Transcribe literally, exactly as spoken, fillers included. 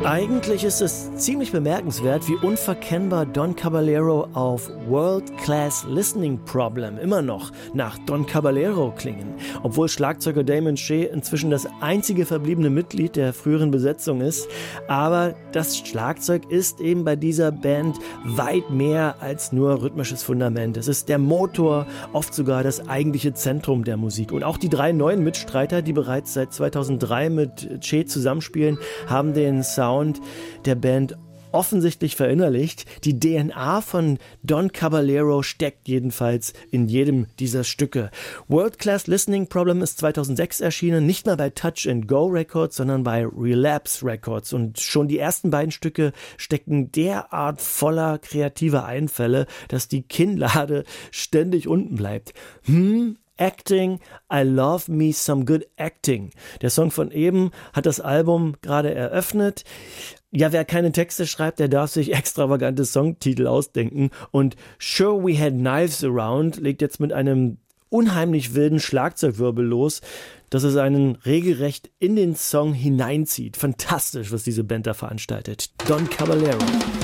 Eigentlich ist es ziemlich bemerkenswert, wie unverkennbar Don Caballero auf World Class Listening Problem immer noch nach Don Caballero klingen. Obwohl Schlagzeuger Damon Shea inzwischen das einzige verbliebene Mitglied der früheren Besetzung ist. Aber das Schlagzeug ist eben bei dieser Band weit mehr als nur rhythmisches Fundament. Es ist der Motor, oft sogar das eigentliche Zentrum der Musik. Und auch die drei neuen Mitstreiter, die bereits seit zweitausenddrei mit Shea zusammenspielen, haben den Sound der Band offensichtlich verinnerlicht. Die D N A von Don Caballero steckt jedenfalls in jedem dieser Stücke. World Class Listening Problem ist zweitausendsechs erschienen, nicht mal bei Touch and Go Records, sondern bei Relapse Records. Und schon die ersten beiden Stücke stecken derart voller kreativer Einfälle, dass die Kinnlade ständig unten bleibt. Hm? Acting, I love me some good acting. Der Song von eben hat das Album gerade eröffnet. Ja, wer keine Texte schreibt, der darf sich extravagante Songtitel ausdenken. Und Sure We Had Knives Around legt jetzt mit einem unheimlich wilden Schlagzeugwirbel los, dass es einen regelrecht in den Song hineinzieht. Fantastisch, was diese Band da veranstaltet. Don Caballero.